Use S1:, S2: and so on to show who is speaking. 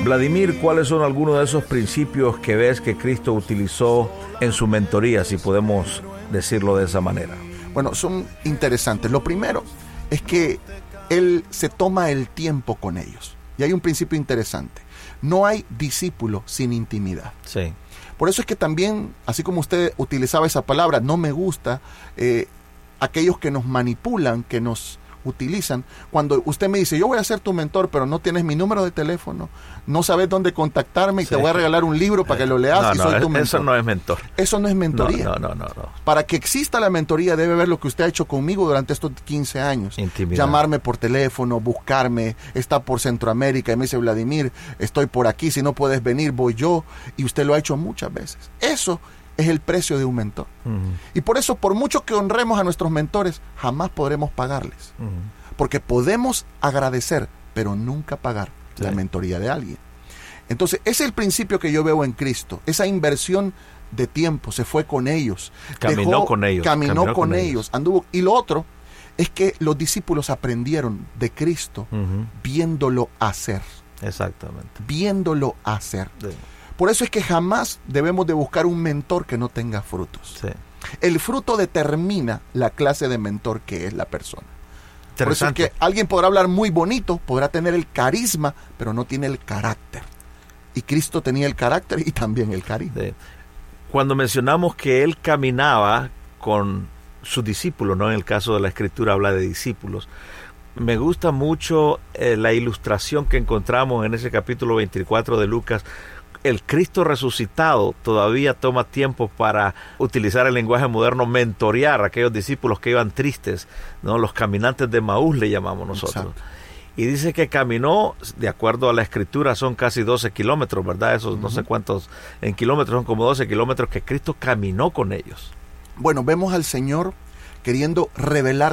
S1: Vladimir, ¿cuáles son algunos de esos principios que ves que Cristo utilizó en su mentoría, si podemos decirlo de esa manera?
S2: Bueno, son interesantes. Lo primero es que Él se toma el tiempo con ellos. Y hay un principio interesante. No hay discípulo sin intimidad.
S1: Sí.
S2: Por eso es que también, así como usted utilizaba esa palabra, no me gusta aquellos que nos manipulan, que nos utilizan. Cuando usted me dice, yo voy a ser tu mentor, pero no tienes mi número de teléfono, no sabes dónde contactarme y te voy a regalar un libro para que lo leas y soy tu mentor.
S1: Eso no es mentor.
S2: Eso no es mentoría.
S1: No.
S2: Para que exista la mentoría debe ver lo que usted ha hecho conmigo durante estos 15 años.
S1: Intimidad.
S2: Llamarme por teléfono, buscarme, está por Centroamérica y me dice, Vladimir, estoy por aquí, si no puedes venir, voy yo. Y usted lo ha hecho muchas veces. Eso es el precio de un mentor. Y por eso, por mucho que honremos a nuestros mentores, jamás podremos pagarles. Porque podemos agradecer, pero nunca pagar la mentoría de alguien. Entonces, ese es el principio que yo veo en Cristo. Esa inversión de tiempo, se fue con ellos.
S1: Caminó con ellos.
S2: Anduvo. Y lo otro es que los discípulos aprendieron de Cristo viéndolo hacer.
S1: Exactamente.
S2: Viéndolo hacer.
S1: Sí.
S2: Por eso es que jamás debemos de buscar un mentor que no tenga frutos.
S1: Sí.
S2: El fruto determina la clase de mentor que es la persona. Por eso es que alguien podrá hablar muy bonito, podrá tener el carisma, pero no tiene el carácter. Y Cristo tenía el carácter y también el carisma.
S1: Sí. Cuando mencionamos que Él caminaba con sus discípulos, ¿no? En el caso de la Escritura habla de discípulos. Me gusta mucho la ilustración que encontramos en ese capítulo 24 de Lucas. El Cristo resucitado todavía toma tiempo para utilizar el lenguaje moderno, mentorear a aquellos discípulos que iban tristes, ¿no? Los caminantes de Maús le llamamos nosotros. Exacto. Y dice que caminó, de acuerdo a la Escritura, son casi 12 kilómetros, ¿verdad? Esos no sé cuántos en kilómetros, son como 12 kilómetros que Cristo caminó con ellos.
S2: Bueno, vemos al Señor queriendo revelar